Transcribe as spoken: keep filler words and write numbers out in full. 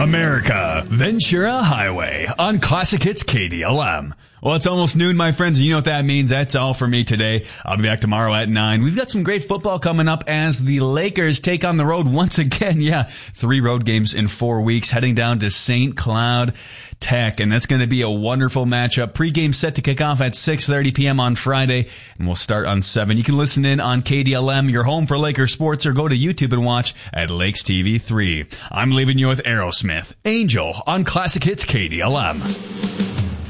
America, Ventura Highway on Classic Hits K D L M. Well, it's almost noon, my friends, and you know what that means. That's all for me today. I'll be back tomorrow at nine. We've got some great football coming up as the Lakers take on the road once again. Yeah, three road games in four weeks, heading down to Saint Cloud Tech, and that's going to be a wonderful matchup. Pre-game set to kick off at six thirty p.m. on Friday, and we'll start on seven. You can listen in on K D L M, your home for Lakers sports, or go to YouTube and watch at Lakes T V three. I'm leaving you with Aerosmith, Angel, on Classic Hits K D L M.